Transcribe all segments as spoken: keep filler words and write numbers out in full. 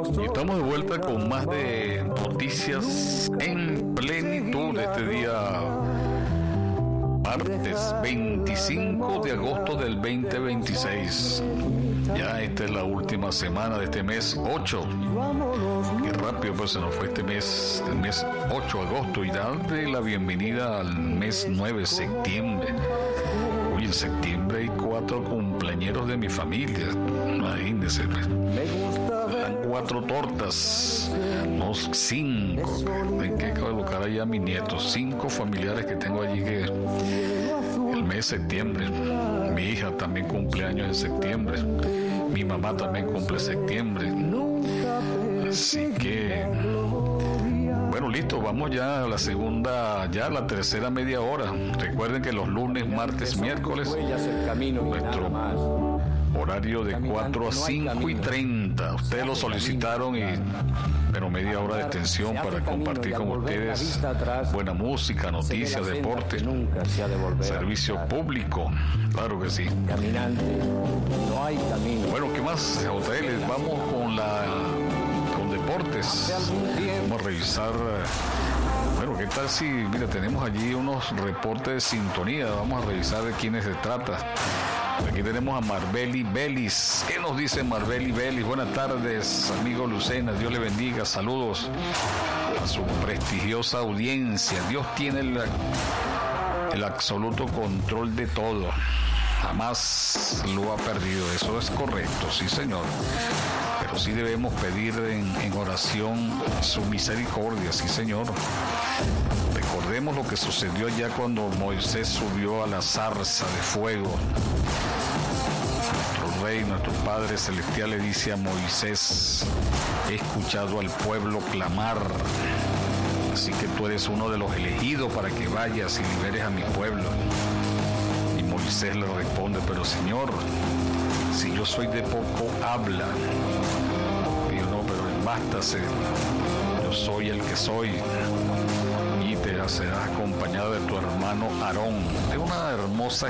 Y estamos de vuelta con más de noticias en plenitud de este día martes veinticinco de agosto del veinte veintiséis. Ya esta es la última semana de este mes ocho. Qué rápido pues se nos fue este mes, el mes ocho de agosto, y darle la bienvenida al mes nueve, septiembre. Uy, en septiembre hay cuatro cumpleañeros de mi familia. Imagínense, dan cuatro tortas, no cinco. Hay que colocar allá a mis nietos, cinco familiares que tengo allí que el mes de septiembre. Mi hija también cumple años en septiembre. Mi mamá también cumple septiembre. Así que, bueno, listo, vamos ya a la segunda, ya a la tercera media hora. Recuerden que los lunes, martes, miércoles, nuestro horario de cuatro a cinco y treinta. Ustedes lo solicitaron y, pero media hora de extensión para compartir con ustedes buena música, noticias, deporte, servicio público. Claro que sí. Bueno, ¿qué más, J L? Vamos con la con deportes. Vamos a revisar. Bueno, ¿qué tal si, mira, tenemos allí unos reportes de sintonía? Vamos a revisar de quiénes se trata. Aquí tenemos a Marbeli Belis. ¿Qué nos dice Marbeli Belis? Buenas tardes, amigo Lucena. Dios le bendiga. Saludos a su prestigiosa audiencia. Dios tiene el, el absoluto control de todo. Jamás lo ha perdido. Eso es correcto, sí, señor. Pero sí debemos pedir en, en oración su misericordia, sí, señor. Recordemos lo que sucedió ya cuando Moisés subió a la zarza de fuego. Nuestro Rey, nuestro Padre Celestial le dice a Moisés: he escuchado al pueblo clamar, así que tú eres uno de los elegidos para que vayas y liberes a mi pueblo. Y Moisés le responde: pero Señor, si yo soy de poco habla. Y yo: no, pero bástase, yo soy el que soy. Y te serás acompañado de tu hermano Aarón. Es una hermosa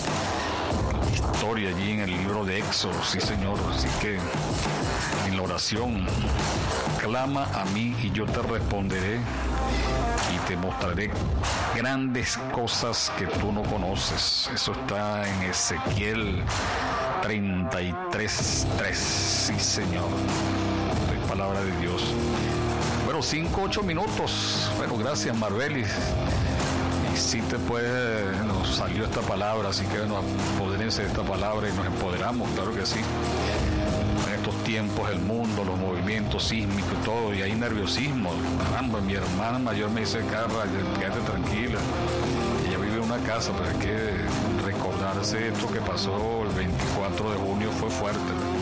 historia allí en el libro de Éxodo, sí, señor. Así que en la oración, clama a mí y yo te responderé y te mostraré grandes cosas que tú no conoces. Eso está en Ezequiel treinta y tres, tres. Sí, señor. Es palabra de Dios. Bueno, cinco, ocho minutos. Bueno, gracias, Marbelis. Y sí te puede, nos salió esta palabra, así que nos apodérense de esta palabra y nos empoderamos, claro que sí. En estos tiempos, el mundo, los movimientos sísmicos y todo, y hay nerviosismo. Caramba, mi hermana mayor me dice: Carla, quédate tranquila. Ella vive en una casa, pero hay que recordarse esto que pasó el veinticuatro de junio, fue fuerte.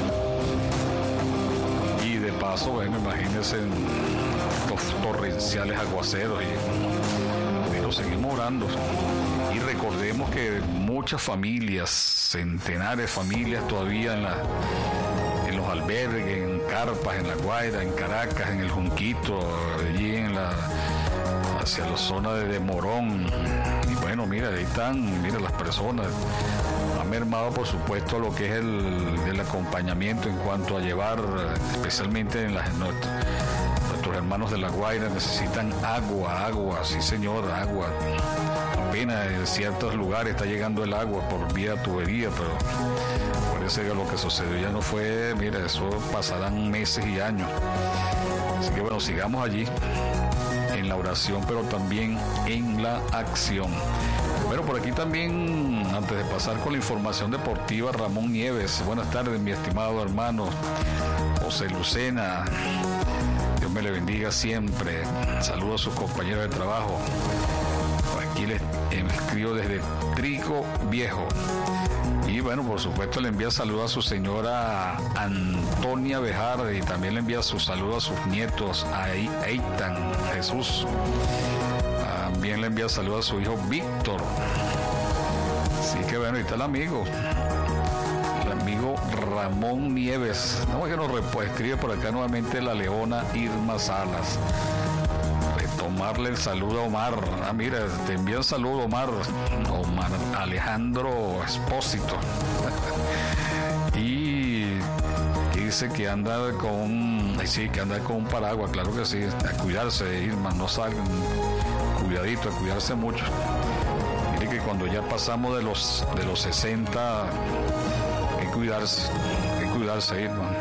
Y de paso, bueno, imagínense los torrenciales aguaceros, y pero seguimos orando. Y recordemos que muchas familias, centenares de familias todavía en la en los albergues, en carpas, en La Guaira, en Caracas, en el Junquito, allí en la hacia la zona de, de Morón. Y bueno, mira, ahí están, mira, las personas han mermado, por supuesto, lo que es el, el acompañamiento en cuanto a llevar, especialmente en las nuestros, nuestros hermanos de La Guaira necesitan agua, agua, sí, señor, agua. Apenas en ciertos lugares está llegando el agua por vía tubería, pero parece que lo que sucedió ya no fue, mira, eso pasarán meses y años. Así que bueno, sigamos allí en la oración, pero también en la acción. Bueno, por aquí también, antes de pasar con la información deportiva, Ramón Nieves. Buenas tardes, mi estimado hermano José Lucena. Dios me le bendiga siempre. Saludos a sus compañeros de trabajo. Aquí les escribo desde Trigo Viejo. Y bueno, por supuesto le envía saludos a su señora Antonia Bejar, y también le envía sus saludos a sus nietos, a Eitan Jesús. También le envía saludos a su hijo Víctor. Así que bueno, ahí está el amigo. El amigo Ramón Nieves. No, es que nos escribe por acá nuevamente la leona Irma Salas. Tomarle el saludo a Omar. Ah, mira, te envío un saludo, Omar. Omar Alejandro Espósito. Y, y dice que anda con, sí, que anda con un paraguas, claro que sí, a cuidarse, Irma, no salgan, cuidadito, a cuidarse mucho. Mire que cuando ya pasamos de los de los sesenta, hay que cuidarse, hay que cuidarse, Irma.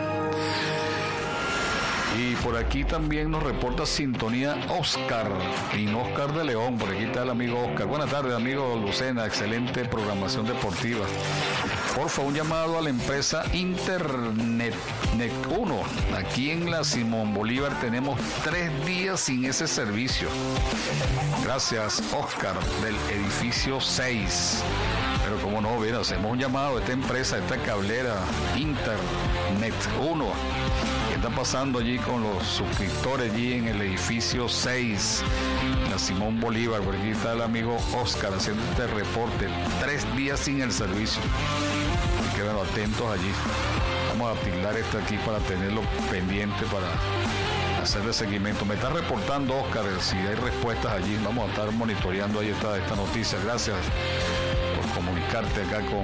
Y por aquí también nos reporta sintonía Oscar, y no Oscar de León, por aquí está el amigo Oscar. Buenas tardes, amigo Lucena, excelente programación deportiva. Porfa, un llamado a la empresa Internet Net uno. Aquí en la Simón Bolívar tenemos tres días sin ese servicio. Gracias, Oscar, del edificio seis. Pero como no, bien, hacemos un llamado a esta empresa, a esta cablera Internet uno. ¿Qué está pasando allí con los suscriptores allí en el edificio seis, en la Simón Bolívar? Por aquí está el amigo Oscar haciendo este reporte. Tres días sin el servicio. Y que bueno, atentos allí. Vamos a tildar esto aquí para tenerlo pendiente, para hacerle seguimiento. Me está reportando Oscar si hay respuestas allí. Vamos a estar monitoreando ahí esta, esta noticia. Gracias por comunicarte acá con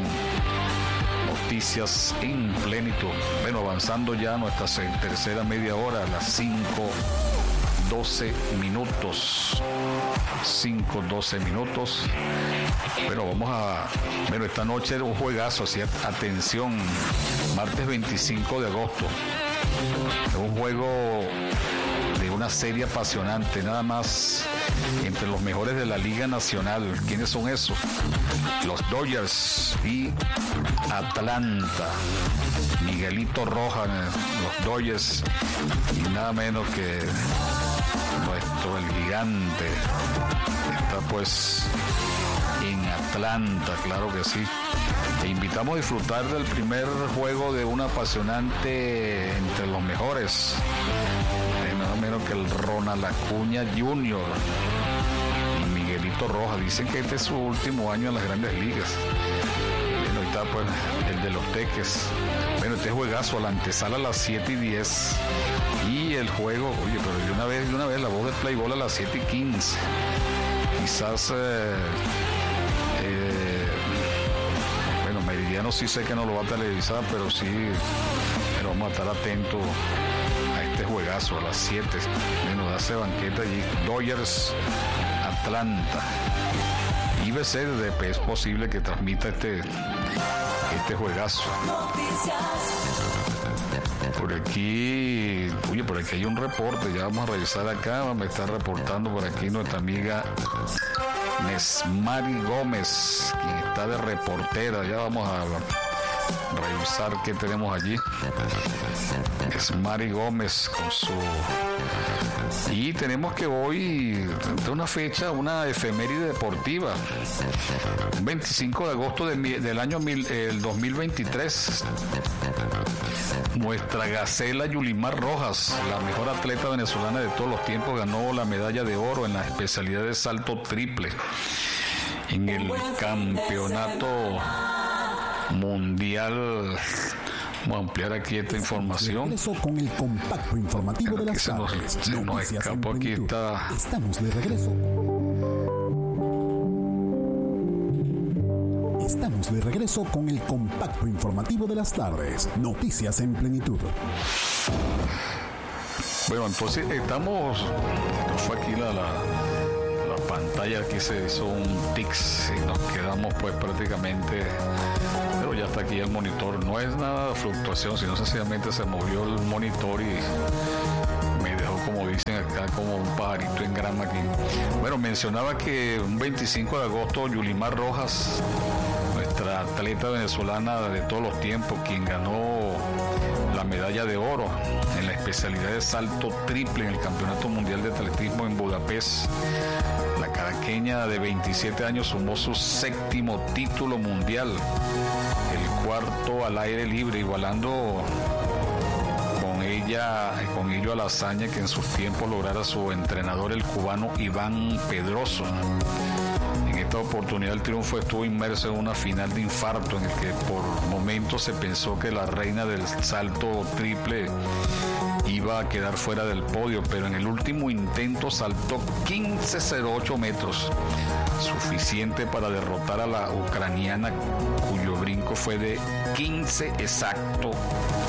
Noticias en Plenitud. Bueno, avanzando ya nuestra tercera media hora, a las cinco doce minutos. cinco doce minutos. Bueno, vamos a... Bueno, esta noche un juegazo, así, atención, martes veinticinco de agosto. Es un juego de una serie apasionante, nada más entre los mejores de la Liga Nacional. ¿Quiénes son esos? Los Dodgers y Atlanta. Miguelito Rojas, los Dodgers, y nada menos que nuestro, el gigante, está pues en Atlanta, claro que sí. Te invitamos a disfrutar del primer juego de un apasionante entre los mejores, eh, nada menos que el Ronald Acuña junior y Miguelito Rojas. Dicen que este es su último año en las Grandes Ligas. Bueno, ahí está pues el de los Teques. Bueno, este juegazo a la antesala a las siete y diez. Y el juego, oye, pero de una vez, de una vez, la voz de Playboy a las siete y quince. Quizás, eh, eh, bueno, Meridiano sí sé que no lo va a televisar, pero sí, pero vamos a estar atentos a este juegazo a las siete. Bueno, hace banqueta allí, Dodgers, Atlanta. I B C de P es posible que transmita este, este juegazo. Por aquí, oye, por aquí hay un reporte, ya vamos a revisar acá, me está reportando por aquí nuestra amiga Nesmari Gómez, quien está de reportera, ya vamos a revisar qué tenemos allí. Nesmari Gómez con su... Y tenemos que hoy, de una fecha, una efeméride deportiva. veinticinco de agosto de, del año mil, el dos mil veintitrés. Nuestra gacela Yulimar Rojas, la mejor atleta venezolana de todos los tiempos, ganó la medalla de oro en la especialidad de salto triple en el campeonato mundial. Vamos a ampliar aquí esta información. Con el compacto informativo de las se nos, se nos escapó aquí esta... Estamos de regreso. Estamos de regreso con el compacto informativo de las tardes. Noticias en Plenitud. Bueno, entonces estamos... Esto fue aquí la, la, la pantalla, aquí se hizo un tics y nos quedamos pues prácticamente... Pero ya está aquí el monitor. No es nada de fluctuación, sino sencillamente se movió el monitor y me dejó, como dicen acá, como un pajarito en grama aquí. Bueno, mencionaba que un veinticinco de agosto, Yulimar Rojas, nuestra atleta venezolana de todos los tiempos, quien ganó la medalla de oro en la especialidad de salto triple en el Campeonato Mundial de Atletismo en Budapest. La caraqueña de veintisiete años sumó su séptimo título mundial, el cuarto al aire libre, igualando con ella, con ello a la hazaña que en sus tiempos lograra su entrenador, el cubano Iván Pedroso. En esta oportunidad el triunfo estuvo inmerso en una final de infarto en el que por momentos se pensó que la reina del salto triple iba a quedar fuera del podio, pero en el último intento saltó quince coma cero ocho metros, suficiente para derrotar a la ucraniana, cuyo brinco fue de quince exacto metros.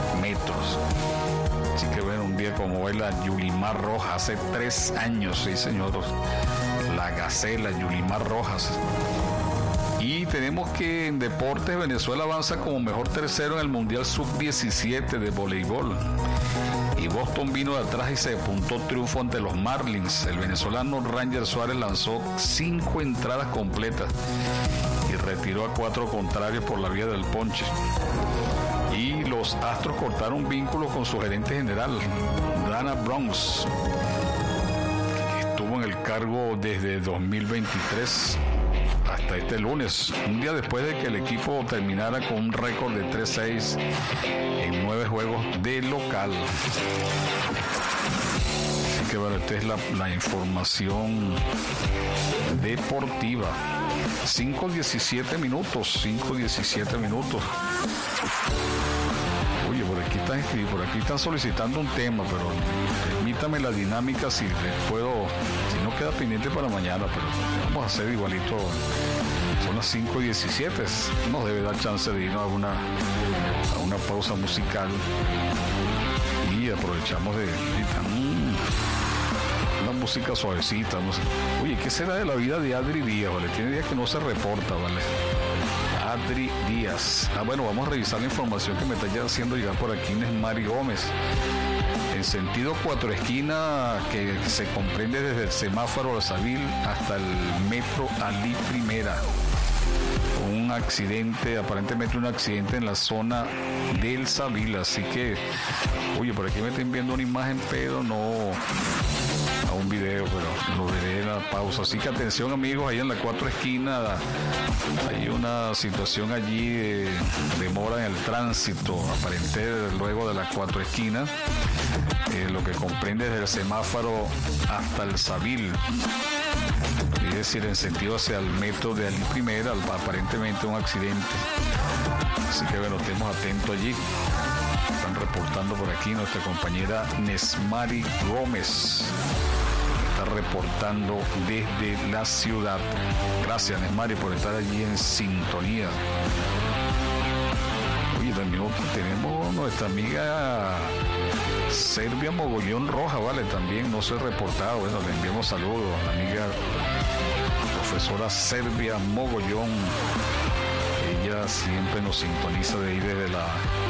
metros. Así que bueno, un día como hoy la Yulimar Rojas, hace tres años, sí señor, la Gacela Yulimar Rojas. Y tenemos que en deportes Venezuela avanza como mejor tercero en el Mundial sub diecisiete de voleibol. Y Boston vino de atrás y se apuntó triunfo ante los Marlins. El venezolano Ranger Suárez lanzó cinco entradas completas y retiró a cuatro contrarios por la vía del ponche. Y los Astros cortaron vínculos con su gerente general, Dana Bronx, que estuvo en el cargo desde dos mil veintitrés hasta este lunes, un día después de que el equipo terminara con un récord de tres seis en nueve juegos de local. Así que bueno, esta es la, la información deportiva. cinco diecisiete minutos, cinco diecisiete minutos. Oye, por aquí están por aquí están solicitando un tema, pero permítame la dinámica si les puedo, si no queda pendiente para mañana, pero vamos a hacer igualito. Son las cinco diecisiete, nos debe dar chance de irnos a una, a una pausa musical y aprovechamos de, de mmm, una música suavecita, no sé. Oye, ¿qué será de la vida de Adri Díaz? ¿Vale? Tiene días que no se reporta, ¿vale? Adri Díaz. Ah, bueno, vamos a revisar la información que me está ya haciendo llegar por aquí Nesmari Gómez. En sentido cuatro esquina, que se comprende desde el semáforo de Savil hasta el metro Ali Primera. Un accidente, aparentemente un accidente en la zona del Savil, así que, oye, por aquí me están viendo una imagen, pero no a un video, pero lo veré en la pausa. Así que atención amigos, ahí en la cuatro esquina hay una situación allí de demora en el tránsito, aparente luego de la cuatro esquina, eh, lo que comprende desde el semáforo hasta el Savil. Es decir, en sentido hacia el metro de Ali Primera, aparentemente un accidente. Así que bueno, estemos atentos allí. Están reportando por aquí nuestra compañera Nesmari Gómez. Está reportando desde la ciudad. Gracias, Nesmari, por estar allí en sintonía. Oye, también tenemos nuestra amiga Serbia Mogollón Roja, vale, también no se ha reportado. Bueno, le enviamos saludos a la amiga profesora Serbia Mogollón. Ella siempre nos sintoniza de ahí desde la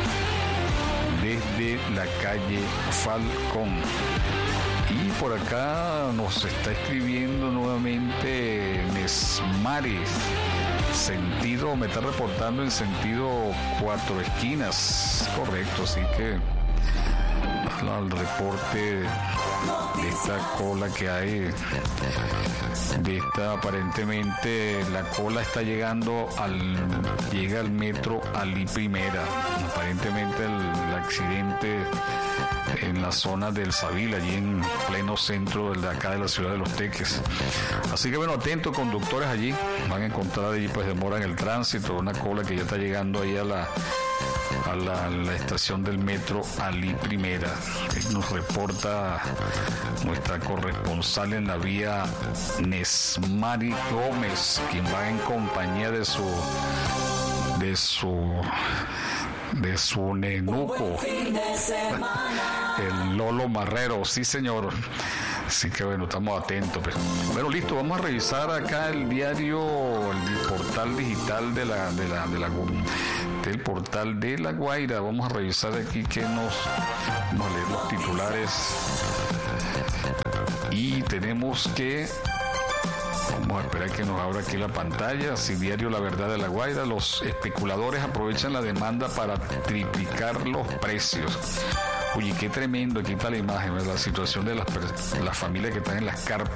desde la calle Falcón. Y por acá nos está escribiendo nuevamente Nesmari, sentido, me está reportando en sentido cuatro esquinas, correcto, así que al reporte de esta cola que hay, de esta aparentemente la cola está llegando al llega al metro Ali Primera, aparentemente el, el accidente en la zona del Savil, allí en pleno centro de acá de la ciudad de Los Teques. Así que bueno, atentos conductores allí, van a encontrar allí pues demora en el tránsito, una cola que ya está llegando ahí a la a la, la estación del metro Ali Primera. Nos reporta nuestra corresponsal en la vía Nesmari Gómez, quien va en compañía de su de su de su nenuco, el Lolo Marrero, sí señor. Así que bueno, estamos atentos. Pues. Bueno, listo, vamos a revisar acá el diario, el portal digital de la, de la, de la, del portal de La Guaira. Vamos a revisar aquí que nos, vamos a leer los titulares. Y tenemos que, vamos a esperar que nos abra aquí la pantalla. Así, diario La Verdad de La Guaira. Los especuladores aprovechan la demanda para triplicar los precios. Oye, qué tremendo, aquí está la imagen, ¿verdad? La situación de las, las familias que están en las carpas